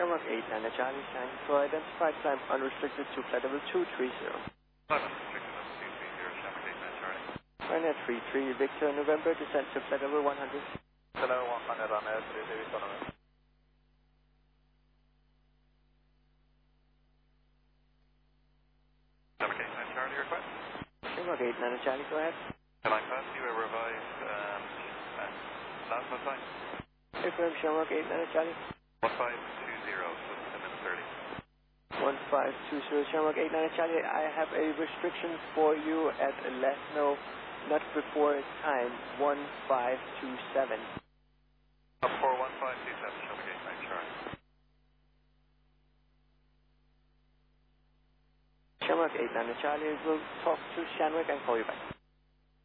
Shamrock 8 and a Charlie Shine for identified climb unrestricted to flight level 230. Unrestricted level 230, Shamrock 8 and Charlie. Ryanair 33, Victor November, descent to flight level 100. Flight level 100 on Air 33, Victor November. Shamrock 8 and Charlie, request. Shamrock 8 and a Charlie, go ahead. Airline class, you are revised last month's time. Confirm Shamrock 8 and a Charlie. 1520, so 10 minutes early. 1520 Shamrock 8 and a Charlie. I have a restriction for you at Lesno, not before time 1527. 41527, Shamrock 8 and Charlie. Shamrock 8 and a Charlie will talk to Shanwick and call you back.